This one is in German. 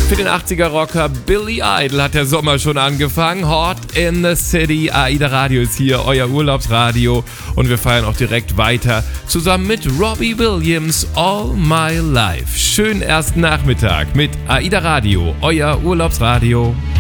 Für den 80er-Rocker Billy Idol hat der Sommer schon angefangen. Hot in the City. AIDA Radio ist hier, euer Urlaubsradio. Und wir feiern auch direkt weiter zusammen mit Robbie Williams, All My Life. Schönen ersten Nachmittag mit AIDA Radio, euer Urlaubsradio.